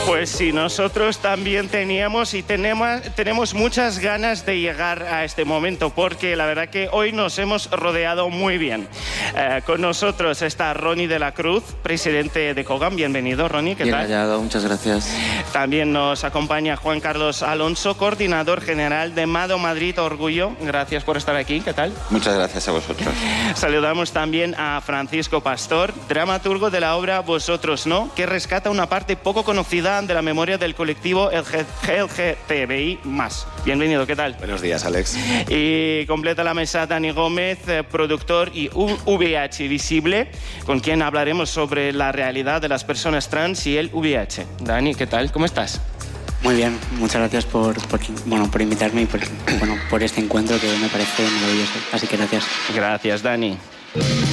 Pues sí, nosotros también teníamos y tenemos muchas ganas de llegar a este momento, porque la verdad que hoy nos hemos rodeado muy bien. Con nosotros está Ronnie de la Cruz, presidente de Cogam. Bienvenido, Ronnie, ¿qué tal? Bien hallado, muchas gracias. También nos acompaña Juan Carlos Alonso, coordinador general de Mado Madrid Orgullo. Gracias por estar aquí, ¿qué tal? Muchas gracias a vosotros. Saludamos también a Francisco Pastor, dramaturgo de la obra Vosotros No, que rescata una parte poco conocida de la memoria del colectivo LGTBI+. Bienvenido, ¿qué tal? Buenos días, Alex. Y completa la mesa Dani Gómez, productor y VIH Visible, con quien hablaremos sobre la realidad de las personas trans y el VIH. Dani, ¿qué tal? ¿Cómo estás? Muy bien, muchas gracias por invitarme y por este encuentro que me parece maravilloso. Así que gracias. Gracias, Dani.